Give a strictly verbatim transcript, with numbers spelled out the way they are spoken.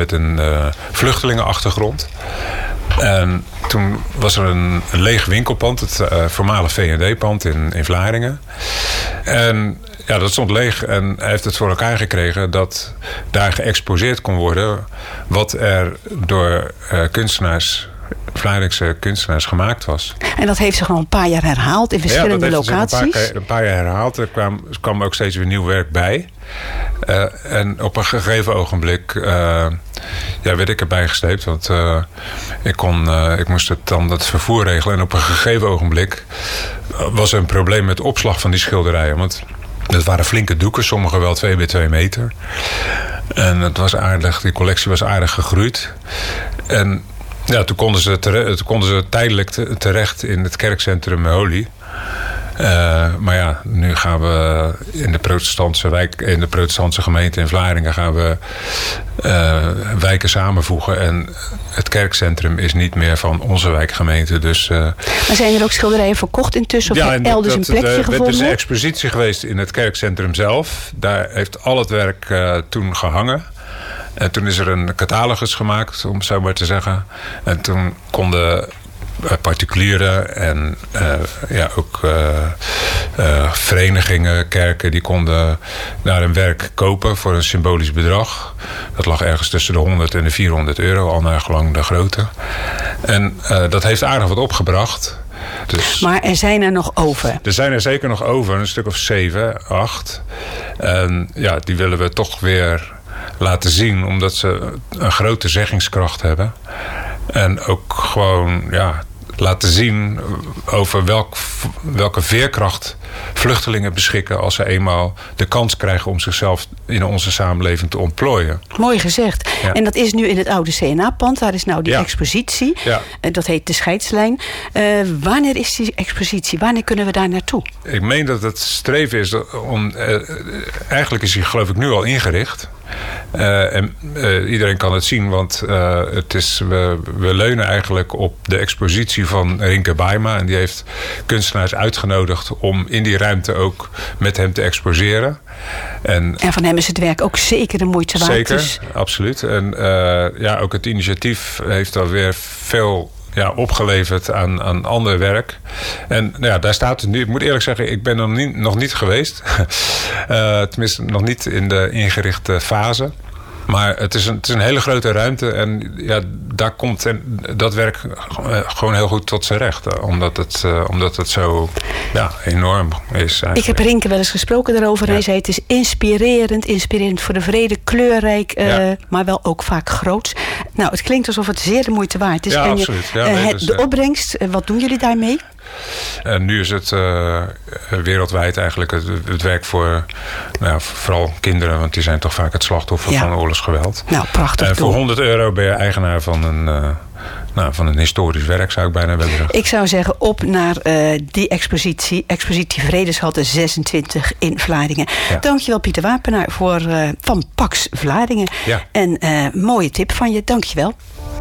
met een uh, vluchtelingenachtergrond. En toen was er een, een leeg winkelpand, het uh, voormalig V en D-pand in, in Vlaardingen. En ja, dat stond leeg en hij heeft het voor elkaar gekregen dat daar geëxposeerd kon worden wat er door uh, kunstenaars, Vlaardingse kunstenaars gemaakt was. En dat heeft zich al een paar jaar herhaald in verschillende ja, dat heeft locaties? Een paar, een paar jaar herhaald. Er kwam, er kwam ook steeds weer nieuw werk bij. Uh, en op een gegeven ogenblik uh, ja, werd ik erbij gesleept. Want uh, ik, kon, uh, ik moest het dan het vervoer regelen. En op een gegeven ogenblik was er een probleem met de opslag van die schilderijen. Want het waren flinke doeken, sommige wel twee bij twee meter. En het was aardig, die collectie was aardig gegroeid. En ja, toen konden ze, tere- toen konden ze tijdelijk te- terecht in het kerkcentrum Holy. Uh, maar ja, nu gaan we in de protestantse wijk, in de protestantse gemeente in Vlaardingen gaan we uh, wijken samenvoegen. En het kerkcentrum is niet meer van onze wijkgemeente. Dus, uh, maar zijn er ook schilderijen verkocht intussen? Of ja, elders dat, een plekje er gevonden? Er is een expositie geweest in het kerkcentrum zelf. Daar heeft al het werk uh, toen gehangen. En toen is er een catalogus gemaakt, om het zo maar te zeggen. En toen konden particulieren en uh, ja, ook uh, uh, verenigingen, kerken, die konden daar een werk kopen voor een symbolisch bedrag. Dat lag ergens tussen de honderd en de vierhonderd euro, al naar gelang de grootte. En uh, dat heeft aardig wat opgebracht. Dus, maar er zijn er nog over? Er zijn er zeker nog over, een stuk of zeven, acht. En ja, die willen we toch weer laten zien, omdat ze een grote zeggingskracht hebben. En ook gewoon, ja, laten zien over welk, welke veerkracht vluchtelingen beschikken als ze eenmaal de kans krijgen om zichzelf in onze samenleving te ontplooien. Mooi gezegd. Ja. En dat is nu in het oude C N A-pand. Daar is nou die ja. expositie. Ja. Dat heet de Scheidslijn. Uh, wanneer is die expositie? Wanneer kunnen we daar naartoe? Ik meen dat het streven is om... Uh, eigenlijk is die geloof ik nu al ingericht. Uh, en uh, iedereen kan het zien, want uh, het is, we, we leunen eigenlijk op de expositie van Rinke Baima. En die heeft kunstenaars uitgenodigd om in die ruimte ook met hem te exposeren. En, en van hem is het werk ook zeker de moeite waard. Zeker, dus. absoluut. En uh, ja, ook het initiatief heeft alweer veel... Ja, opgeleverd aan, aan ander werk. En nou ja, daar staat het nu. Ik moet eerlijk zeggen, ik ben er nog niet, nog niet geweest. uh, tenminste, nog niet in de ingerichte fase. Maar het is een, het is een hele grote ruimte. En ja, daar komt en dat werk gewoon heel goed tot zijn recht. Omdat het, uh, omdat het zo ja, enorm is eigenlijk. Ik heb Rinke wel eens gesproken daarover. Ja. Hij zei het is inspirerend. Inspirerend voor de vrede. Kleurrijk. Uh, ja. Maar wel ook vaak groots. Nou, het klinkt alsof het zeer de moeite waard is. Ja, en absoluut. Je, ja, uh, nee, het, dus, de opbrengst, uh, wat doen jullie daarmee? En nu is het uh, wereldwijd eigenlijk het, het werk voor nou ja, vooral kinderen, want die zijn toch vaak het slachtoffer ja. van oorlogsgeweld. Nou, prachtig. En voor doel. honderd euro ben je eigenaar van een, uh, nou, van een historisch werk, zou ik bijna willen zeggen. Ik zou zeggen, op naar uh, die expositie. Expositie Vredeshalte zesentwintig in Vlaardingen. Ja. Dankjewel Pieter Wapenaar voor, uh, van Pax Vlaardingen. Ja. En uh, mooie tip van je, dankjewel.